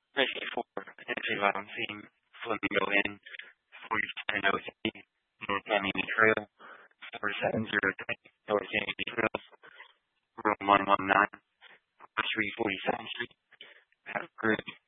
54, entry balancing, Flamingo Inn, 4703, North Miami Trail, 4703, North Miami Trail, room 119, 347th Street. Have a great